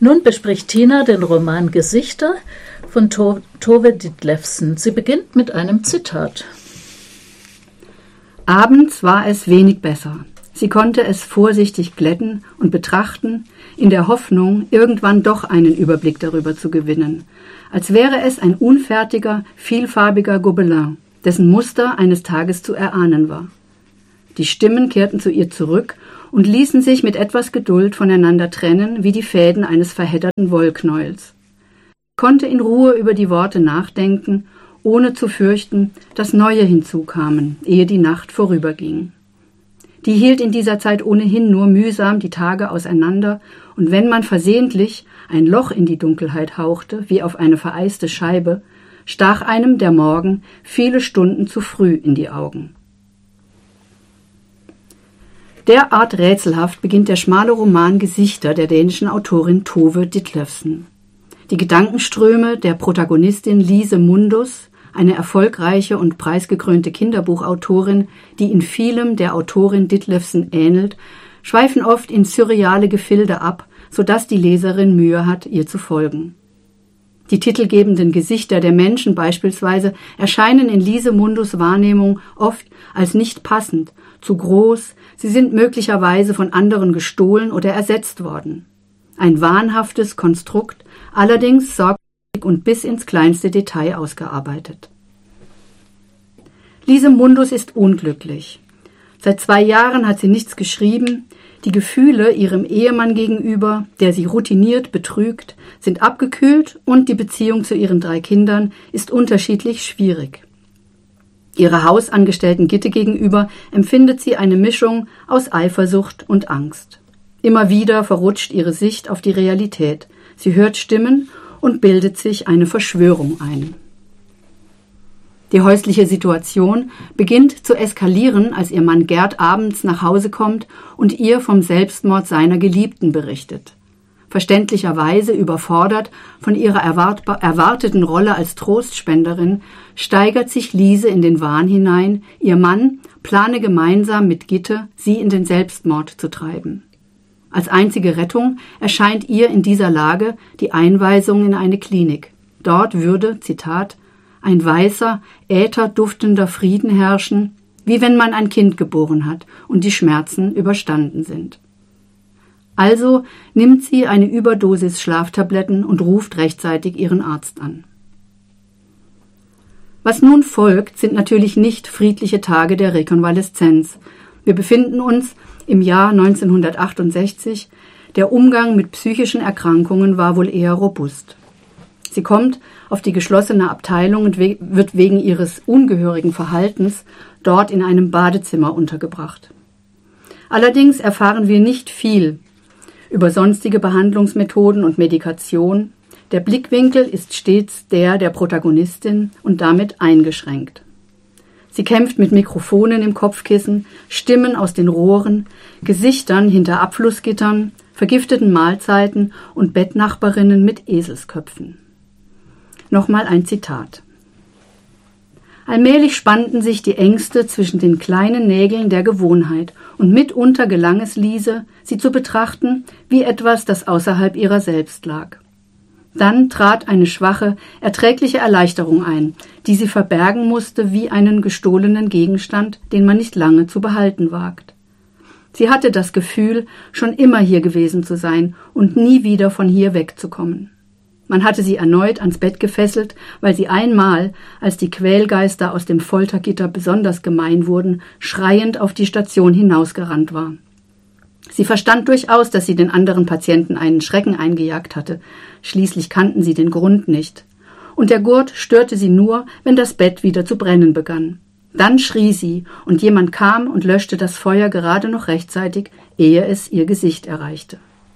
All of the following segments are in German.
Nun bespricht Tina den Roman Gesichter von Tove Ditlevsen. Sie beginnt mit einem Zitat. Abends war es wenig besser. Sie konnte es vorsichtig glätten und betrachten, in der Hoffnung, irgendwann doch einen Überblick darüber zu gewinnen, als wäre es ein unfertiger, vielfarbiger Gobelin, dessen Muster eines Tages zu erahnen war. Die Stimmen kehrten zu ihr zurück und ließen sich mit etwas Geduld voneinander trennen, wie die Fäden eines verhedderten Wollknäuels. Sie konnte in Ruhe über die Worte nachdenken, ohne zu fürchten, dass neue hinzukamen, ehe die Nacht vorüberging. Die hielt in dieser Zeit ohnehin nur mühsam die Tage auseinander, und wenn man versehentlich ein Loch in die Dunkelheit hauchte, wie auf eine vereiste Scheibe, stach einem der Morgen viele Stunden zu früh in die Augen. Derart rätselhaft beginnt der schmale Roman Gesichter der dänischen Autorin Tove Ditlevsen. Die Gedankenströme der Protagonistin Lise Mundus, eine erfolgreiche und preisgekrönte Kinderbuchautorin, die in vielem der Autorin Ditlevsen ähnelt, schweifen oft in surreale Gefilde ab, sodass die Leserin Mühe hat, ihr zu folgen. Die titelgebenden Gesichter der Menschen beispielsweise erscheinen in Lise Mundus' Wahrnehmung oft als nicht passend, zu groß, sie sind möglicherweise von anderen gestohlen oder ersetzt worden. Ein wahnhaftes Konstrukt, allerdings sorgfältig und bis ins kleinste Detail ausgearbeitet. Lise Mundus ist unglücklich. Seit 2 Jahren hat sie nichts geschrieben. Die Gefühle ihrem Ehemann gegenüber, der sie routiniert betrügt, sind abgekühlt und die Beziehung zu ihren 3 Kindern ist unterschiedlich schwierig. Ihrer Hausangestellten Gitte gegenüber empfindet sie eine Mischung aus Eifersucht und Angst. Immer wieder verrutscht ihre Sicht auf die Realität. Sie hört Stimmen und bildet sich eine Verschwörung ein. Die häusliche Situation beginnt zu eskalieren, als ihr Mann Gerd abends nach Hause kommt und ihr vom Selbstmord seiner Geliebten berichtet. Verständlicherweise überfordert von ihrer erwarteten Rolle als Trostspenderin, steigert sich Lise in den Wahn hinein, ihr Mann plane gemeinsam mit Gitte, sie in den Selbstmord zu treiben. Als einzige Rettung erscheint ihr in dieser Lage die Einweisung in eine Klinik. Dort würde, Zitat, ein weißer, ätherduftender Frieden herrschen, wie wenn man ein Kind geboren hat und die Schmerzen überstanden sind. Also nimmt sie eine Überdosis Schlaftabletten und ruft rechtzeitig ihren Arzt an. Was nun folgt, sind natürlich nicht friedliche Tage der Rekonvaleszenz. Wir befinden uns im Jahr 1968. Der Umgang mit psychischen Erkrankungen war wohl eher robust. Sie kommt auf die geschlossene Abteilung und wird wegen ihres ungehörigen Verhaltens dort in einem Badezimmer untergebracht. Allerdings erfahren wir nicht viel über sonstige Behandlungsmethoden und Medikation. Der Blickwinkel ist stets der Protagonistin und damit eingeschränkt. Sie kämpft mit Mikrofonen im Kopfkissen, Stimmen aus den Rohren, Gesichtern hinter Abflussgittern, vergifteten Mahlzeiten und Bettnachbarinnen mit Eselsköpfen. Nochmal ein Zitat. Allmählich spannten sich die Ängste zwischen den kleinen Nägeln der Gewohnheit und mitunter gelang es Lise, sie zu betrachten wie etwas, das außerhalb ihrer selbst lag. Dann trat eine schwache, erträgliche Erleichterung ein, die sie verbergen musste wie einen gestohlenen Gegenstand, den man nicht lange zu behalten wagt. Sie hatte das Gefühl, schon immer hier gewesen zu sein und nie wieder von hier wegzukommen. Man hatte sie erneut ans Bett gefesselt, weil sie einmal, als die Quälgeister aus dem Foltergitter besonders gemein wurden, schreiend auf die Station hinausgerannt war. Sie verstand durchaus, dass sie den anderen Patienten einen Schrecken eingejagt hatte. Schließlich kannten sie den Grund nicht. Und der Gurt störte sie nur, wenn das Bett wieder zu brennen begann. Dann schrie sie, und jemand kam und löschte das Feuer gerade noch rechtzeitig, ehe es ihr Gesicht erreichte.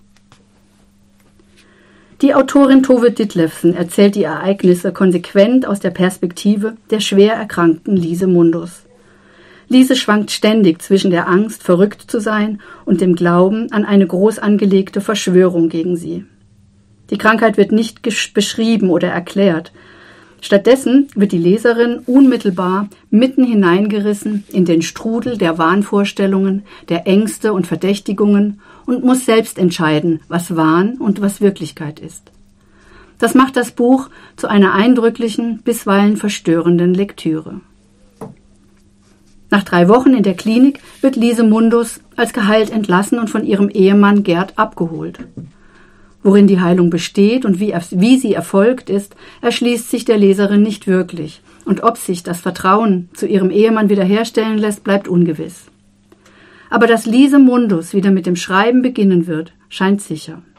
Die Autorin Tove Ditlevsen erzählt die Ereignisse konsequent aus der Perspektive der schwer erkrankten Lise Mundus. Lise schwankt ständig zwischen der Angst, verrückt zu sein, und dem Glauben an eine groß angelegte Verschwörung gegen sie. Die Krankheit wird nicht beschrieben oder erklärt. Stattdessen wird die Leserin unmittelbar mitten hineingerissen in den Strudel der Wahnvorstellungen, der Ängste und Verdächtigungen und muss selbst entscheiden, was Wahn und was Wirklichkeit ist. Das macht das Buch zu einer eindrücklichen, bisweilen verstörenden Lektüre. Nach 3 Wochen in der Klinik wird Lise Mundus als geheilt entlassen und von ihrem Ehemann Gerd abgeholt. Worin die Heilung besteht und wie sie erfolgt ist, erschließt sich der Leserin nicht wirklich. Und ob sich das Vertrauen zu ihrem Ehemann wiederherstellen lässt, bleibt ungewiss. Aber dass Lise Mundus wieder mit dem Schreiben beginnen wird, scheint sicher.